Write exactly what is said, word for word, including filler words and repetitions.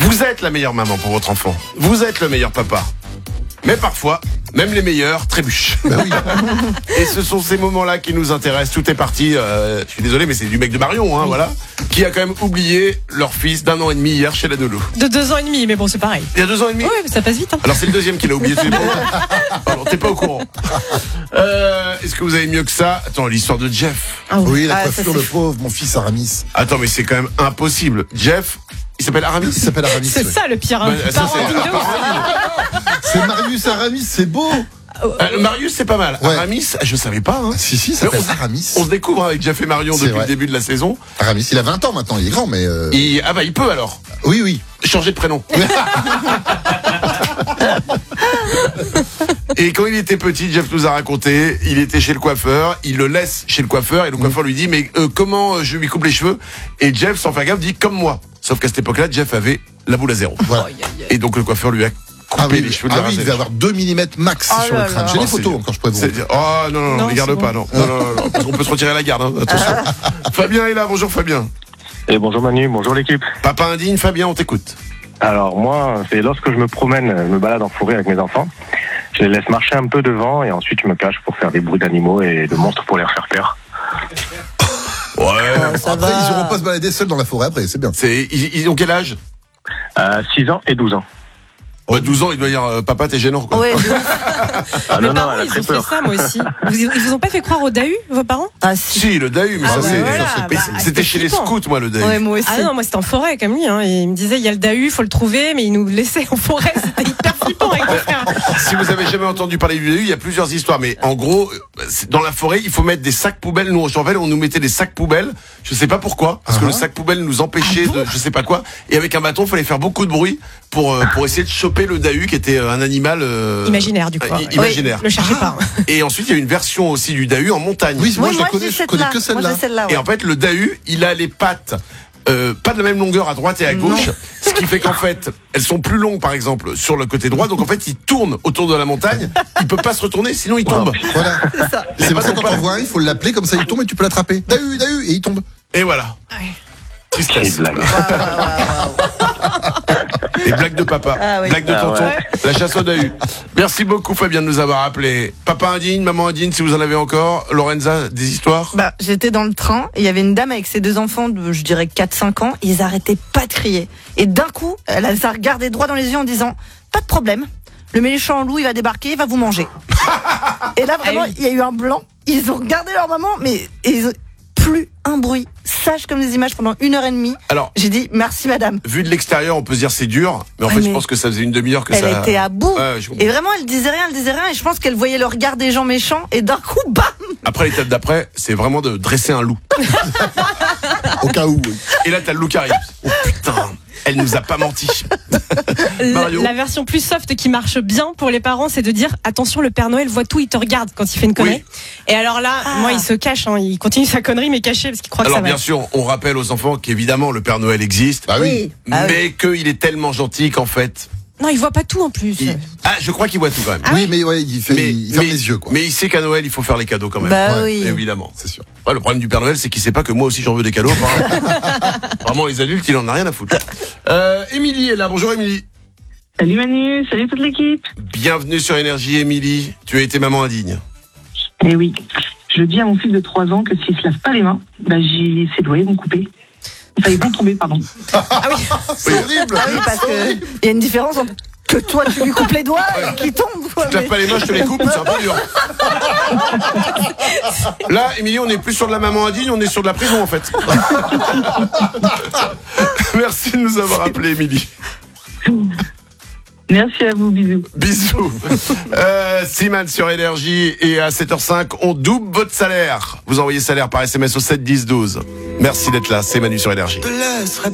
Vous êtes la meilleure maman pour votre enfant. Vous êtes le meilleur papa. Mais parfois, même les meilleurs trébuchent. Bah oui. Et ce sont ces moments-là qui nous intéressent. Tout est parti, euh, je suis désolé, mais c'est du mec de Marion, hein, oui. Voilà, qui a quand même oublié leur fils d'un an et demi hier chez la nounou. De deux ans et demi, mais bon, c'est pareil. Il y a deux ans et demi. Oui, mais ça passe vite. Hein. Alors c'est le deuxième qui l'a oublié. Tu Pardon, t'es pas au courant. Euh, est-ce que vous avez mieux que ça? Attends, l'histoire de Jeff. Ah oui, oui la ah, coiffure, ça, le pauvre, mon fils Aramis. Attends, mais c'est quand même impossible. Jeff, il s'appelle Aramis. Il s'appelle Aramis. C'est ouais. ça le pire. Hein. Bah, ça, c'est... c'est Marius Aramis, c'est beau. Euh, Marius, c'est pas mal. Ouais. Aramis, je savais pas. Hein. Si, si, ça s'appelle Aramis. On se découvre avec Jeff et Marion c'est depuis vrai. le début de la saison. Aramis, il a vingt ans maintenant, il est grand, mais. Euh... Il... Ah bah, il peut alors. Oui, oui. Changer de prénom. Et quand il était petit, Jeff nous a raconté, il était chez le coiffeur, il le laisse chez le coiffeur et le coiffeur lui dit mais euh, comment je lui coupe les cheveux? Et Jeff, sans faire gaffe, dit comme moi. Sauf qu'à cette époque-là, Jeff avait la boule à zéro. Voilà. Et donc le coiffeur lui a coupé ah oui, les cheveux de ah la oui, il devait avoir deux millimètres max oh sur le crâne. J'ai les photos encore, je pourrais vous dire. Oh non, non, non, ne les garde bon. pas, non. Non, non, non, non, parce qu'on peut se retirer la garde, hein, attention. Fabien est là, bonjour Fabien. Et bonjour Manu, bonjour l'équipe. Papa indigne, Fabien, on t'écoute. Alors moi, c'est lorsque je me promène, je me balade en forêt avec mes enfants, je les laisse marcher un peu devant et ensuite je me cache pour faire des bruits d'animaux et de monstres pour les faire peur. Ouais. Oh, ça après, va. Ils n'iront pas se balader seuls dans la forêt après, c'est bien. C'est, ils, ils ont quel âge? euh, six ans et douze ans. Ouais, douze ans, il doit dire euh, papa, t'es gênant, quoi. Ouais, ah non, mes non, parents, elle a ils très ont peur. fait ça, moi aussi. Vous, ils vous ont pas fait croire au Dahu, vos parents? Ah si. Si, le Dahu, mais ah ça, bah c'est, voilà, ça, c'est, bah, c'était c'était chez les flippant. scouts, moi, le Dahu. Ouais, moi aussi. Ah non, moi c'était en forêt comme lui. Hein, et il me disait, il y a le Dahu, faut le trouver, mais il nous laissait en forêt. C'était hyper flippant avec mon frère. Si vous avez jamais entendu parler du Dahu, il y a plusieurs histoires. Mais en gros, dans la forêt, il faut mettre des sacs poubelles. Nous, je me rappelle, on nous mettait des sacs poubelles. Je sais pas pourquoi, parce uh-huh. que le sac poubelle nous empêchait ah bon de, je sais pas quoi. Et avec un bâton, il fallait faire beaucoup de bruit pour pour essayer de choper le Dahu, qui était un animal euh, imaginaire du coup. Euh, imaginaire. Oui, le cherchez pas. Et ensuite, il y a une version aussi du Dahu en montagne. Oui, moi, oui, je moi la connais, je connais que celle-là. Moi, celle-là ouais. Et en fait, le Dahu, il a les pattes. Euh, pas de la même longueur à droite et à gauche, non. Ce qui fait qu'en fait, elles sont plus longues par exemple sur le côté droit, donc en fait il tourne autour de la montagne, il peut pas se retourner sinon il tombe. Voilà. C'est ça. C'est pour ça que quand on voit un, il faut l'appeler comme ça il tombe et tu peux l'attraper. Dahu, Dahu et il tombe. Et voilà. Ouais. Tristesse. Blague. Les blagues de papa, ah, oui. blagues de ah, tonton, ouais. La chasse au Dahu. Merci beaucoup Fabien de nous avoir appelé. Papa indigne, maman indigne, si vous en avez encore. Lorenza, des histoires? Bah, j'étais dans le train et il y avait une dame avec ses deux enfants de, je dirais, quatre cinq ans. Ils arrêtaient pas de crier. Et d'un coup, elle a regardé droit dans les yeux en disant, pas de problème. Le méchant loup, il va débarquer, il va vous manger. Et là, vraiment, il y a eu un blanc. Ils ont regardé leur maman, mais ils ont plus un bruit. Sage comme des images pendant une heure et demie. Alors, j'ai dit merci madame. Vu de l'extérieur, on peut se dire c'est dur, mais en ouais, fait, mais je pense que ça faisait une demi-heure que elle ça. Elle était à bout. Ouais, et vraiment, elle disait rien, elle disait rien. Et je pense qu'elle voyait le regard des gens méchants. Et d'un coup, bam. Après, l'étape d'après, c'est vraiment de dresser un loup. Au cas où. Oui. Et là, t'as le loup qui arrive. Oh putain. Elle nous a pas menti. Mario. La, la version plus soft qui marche bien pour les parents, c'est de dire attention, le Père Noël voit tout, il te regarde quand il fait une connerie. Oui. Et alors là, ah. moi, il se cache, hein, il continue sa connerie, mais caché parce qu'il croit alors, que ça va. Alors bien sûr, on rappelle aux enfants qu'évidemment le Père Noël existe, bah oui. mais ah oui. qu'il est tellement gentil qu'en fait. Non, il voit pas tout en plus. Il... Ah, je crois qu'il voit tout quand même. Ah oui, mais ouais, il fait, mais, il ferme mais, les yeux, quoi. Mais il sait qu'à Noël, il faut faire les cadeaux quand même. Bah ouais, oui. Évidemment. C'est sûr. Ouais, le problème du Père Noël, c'est qu'il sait pas que moi aussi j'en veux des cadeaux. Vraiment, les adultes, il en a rien à foutre. Euh, Émilie est là. Bonjour Émilie. Salut Manu, salut toute l'équipe. Bienvenue sur Énergie, Émilie. Tu as été maman indigne. Eh oui. Je dis à mon fils de trois ans que s'il se lave pas les mains, bah j'ai ses doigts vont couper. Enfin, ils vont tomber, pardon. Ah oui. C'est oui. horrible. Ah oui, parce qu'il y a une différence entre que toi tu lui coupes les doigts et qu'il tombe. Tu te laves pas les mains, je te les coupe, c'est un peu dur. Là, Émilie, on n'est plus sur de la maman indigne, on est sur de la prison en fait. Merci de nous avoir appelé, Émilie. Merci à vous, bisous. Bisous. Euh, Simane sur Énergie et à sept heures cinq, on double votre salaire. Vous envoyez salaire par S M S au sept dix douze. Merci d'être là, c'est Manu sur Énergie.